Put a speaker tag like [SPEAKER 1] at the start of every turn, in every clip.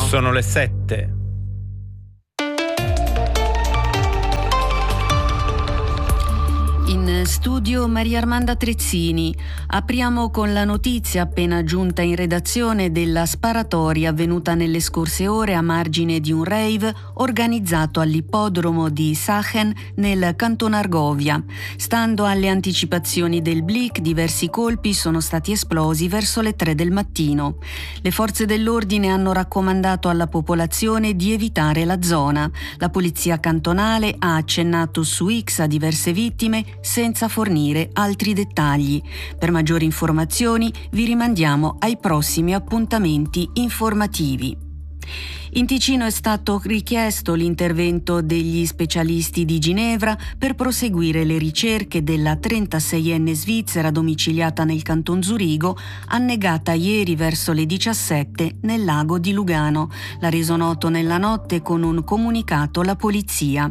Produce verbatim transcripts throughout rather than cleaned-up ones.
[SPEAKER 1] Sono le sette.
[SPEAKER 2] In studio Maria Armanda Trezzini. Apriamo con la notizia appena giunta in redazione della sparatoria avvenuta nelle scorse ore a margine di un rave organizzato all'ippodromo di Saachen nel canton Argovia. Stando alle anticipazioni del Blick, diversi colpi sono stati esplosi verso le tre del mattino. Le forze dell'ordine hanno raccomandato alla popolazione di evitare la zona. La polizia cantonale ha accennato su X a diverse vittime senza fornire altri dettagli. Per maggiori informazioni vi rimandiamo ai prossimi appuntamenti informativi. In Ticino è stato richiesto l'intervento degli specialisti di Ginevra per proseguire le ricerche della trentaseienne svizzera domiciliata nel canton Zurigo, annegata ieri verso le diciassette nel lago di Lugano. L'ha reso noto nella notte con un comunicato la polizia.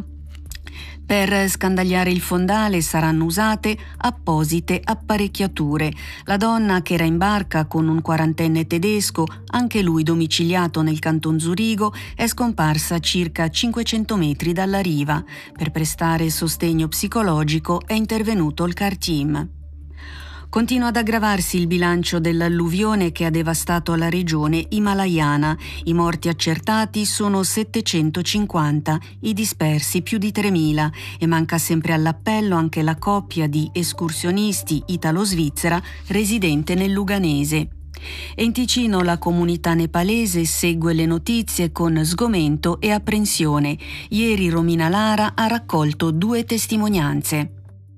[SPEAKER 2] Per scandagliare il fondale saranno usate apposite apparecchiature. La donna, che era in barca con un quarantenne tedesco, anche lui domiciliato nel canton Zurigo, è scomparsa a circa cinquecento metri dalla riva. Per prestare sostegno psicologico è intervenuto il C A R Team. Continua ad aggravarsi il bilancio dell'alluvione che ha devastato la regione himalayana. I morti accertati sono settecentocinquanta, i dispersi più di tremila e manca sempre all'appello anche la coppia di escursionisti italo-svizzera residente nel Luganese. E in Ticino la comunità nepalese segue le notizie con sgomento e apprensione. Ieri Romina Lara ha raccolto due testimonianze.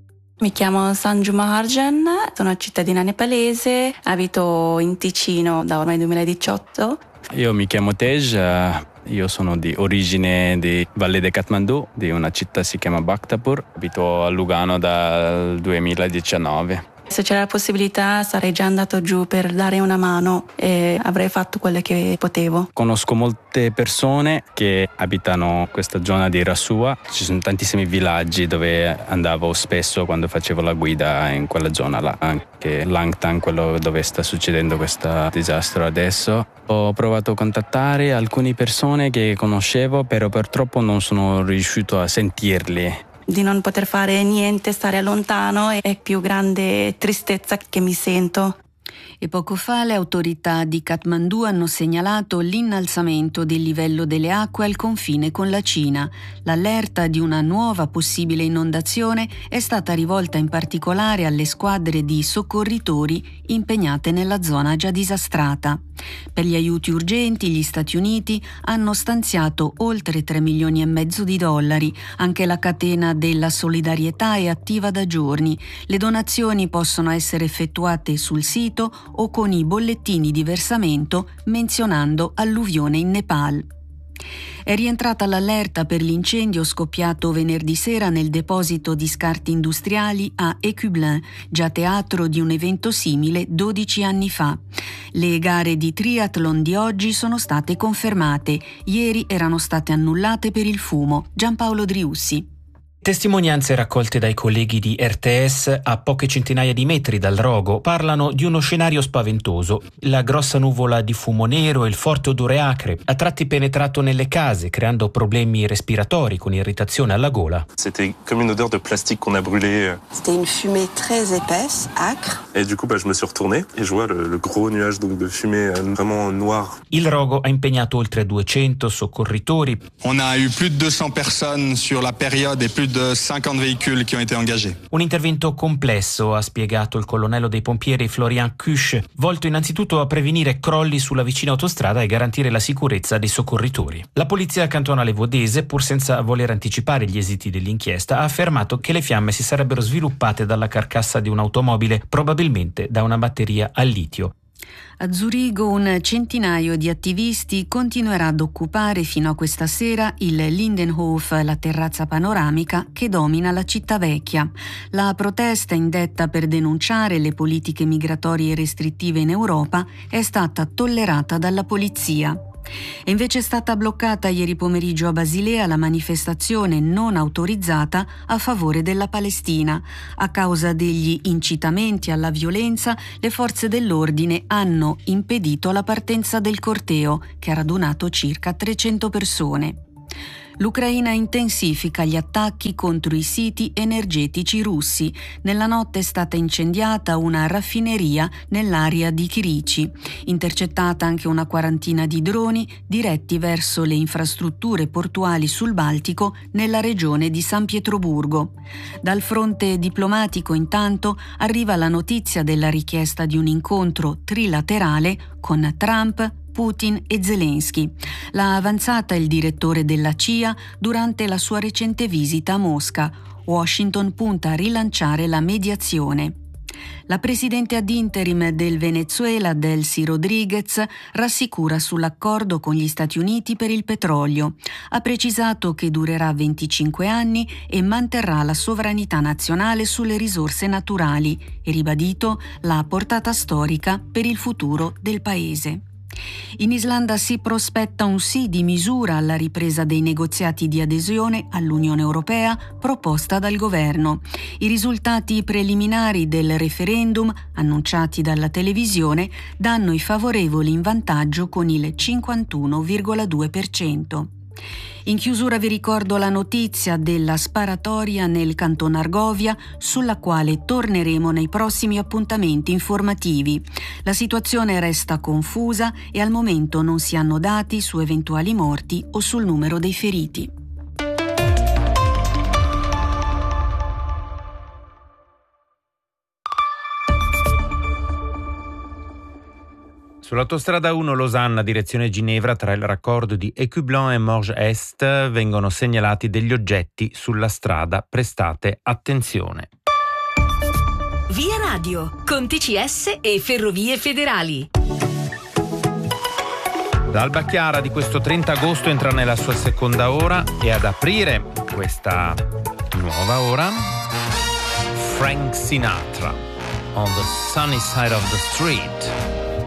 [SPEAKER 3] Mi chiamo Sanju Maharjan, sono una cittadina nepalese, abito in Ticino da ormai duemiladiciotto.
[SPEAKER 4] Io mi chiamo Tej, io sono di origine di Valle de Kathmandu, di una città si chiama Bhaktapur, abito a Lugano dal duemiladiciannove.
[SPEAKER 3] Se c'era la possibilità sarei già andato giù per dare una mano e avrei fatto quello che potevo.
[SPEAKER 4] Conosco molte persone che abitano questa zona di Rasua, ci sono tantissimi villaggi dove andavo spesso quando facevo la guida in quella zona là, anche Langtang, quello dove sta succedendo questo disastro adesso. Ho provato a contattare alcune persone che conoscevo, però purtroppo non sono riuscito a sentirli.
[SPEAKER 3] Di non poter fare niente, stare lontano, è più grande tristezza che mi sento.
[SPEAKER 2] E poco fa le autorità di Kathmandu hanno segnalato l'innalzamento del livello delle acque al confine con la Cina. L'allerta di una nuova possibile inondazione è stata rivolta in particolare alle squadre di soccorritori impegnate nella zona già disastrata. Per gli aiuti urgenti gli Stati Uniti hanno stanziato oltre tre milioni e mezzo di dollari. Anche la catena della solidarietà è attiva da giorni. Le donazioni possono essere effettuate sul sito o con i bollettini di versamento menzionando alluvione in Nepal. È rientrata l'allerta per l'incendio scoppiato venerdì sera nel deposito di scarti industriali a Écublens, già teatro di un evento simile dodici anni fa. Le gare di triathlon di oggi sono state confermate. Ieri erano state annullate per il fumo. Giampaolo Driussi.
[SPEAKER 5] Testimonianze raccolte dai colleghi di R T S a poche centinaia di metri dal rogo parlano di uno scenario spaventoso. La grossa nuvola di fumo nero e il forte odore acre, a tratti penetrato nelle case, creando problemi respiratori con irritazione alla gola.
[SPEAKER 6] C'était comme une odeur de plastique qu'on a brûlé.
[SPEAKER 7] C'était une fumée très épaisse, acre.
[SPEAKER 6] Et du coup, bah, je me suis retourné et je vois le, le gros nuage donc, de fumée vraiment noir.
[SPEAKER 5] Il rogo ha impegnato oltre duecento soccorritori.
[SPEAKER 8] On a eu plus de deux cents personnes sur la période et plus de cinquante véhicules qui ont été engagés.
[SPEAKER 5] Un intervento complesso, ha spiegato il colonnello dei pompieri Florian Kusch, volto innanzitutto a prevenire crolli sulla vicina autostrada e garantire la sicurezza dei soccorritori. La polizia cantonale vodese, pur senza voler anticipare gli esiti dell'inchiesta, ha affermato che le fiamme si sarebbero sviluppate dalla carcassa di un'automobile, probabilmente da una batteria a litio.
[SPEAKER 2] A Zurigo un centinaio di attivisti continuerà ad occupare fino a questa sera il Lindenhof, la terrazza panoramica che domina la città vecchia. La protesta indetta per denunciare le politiche migratorie restrittive in Europa è stata tollerata dalla polizia. È invece stata bloccata ieri pomeriggio a Basilea la manifestazione non autorizzata a favore della Palestina. A causa degli incitamenti alla violenza, le forze dell'ordine hanno impedito la partenza del corteo, che ha radunato circa trecento persone. L'Ucraina intensifica gli attacchi contro i siti energetici russi. Nella notte è stata incendiata una raffineria nell'area di Kirici, intercettata anche una quarantina di droni diretti verso le infrastrutture portuali sul Baltico nella regione di San Pietroburgo. Dal fronte diplomatico intanto arriva la notizia della richiesta di un incontro trilaterale con Trump, Putin e Zelensky. L'ha avanzata il direttore della C I A durante la sua recente visita a Mosca. Washington punta a rilanciare la mediazione. La presidente ad interim del Venezuela, Delcy Rodriguez, rassicura sull'accordo con gli Stati Uniti per il petrolio. Ha precisato che durerà venticinque anni e manterrà la sovranità nazionale sulle risorse naturali e ribadito la portata storica per il futuro del paese. In Islanda si prospetta un sì di misura alla ripresa dei negoziati di adesione all'Unione Europea proposta dal governo. I risultati preliminari del referendum, annunciati dalla televisione, danno i favorevoli in vantaggio con il cinquantuno virgola due per cento. In chiusura vi ricordo la notizia della sparatoria nel Canton Argovia, sulla quale torneremo nei prossimi appuntamenti informativi. La situazione resta confusa e al momento non si hanno dati su eventuali morti o sul numero dei feriti.
[SPEAKER 5] Sull'autostrada uno Losanna direzione Ginevra, tra il raccordo di Écublens e Morges Est, vengono segnalati degli oggetti sulla strada. Prestate attenzione.
[SPEAKER 1] Via Radio, con T C S e Ferrovie Federali.
[SPEAKER 5] L'Alba Chiara di questo trenta agosto entra nella sua seconda ora e ad aprire questa nuova ora Frank Sinatra, On the Sunny Side of the Street.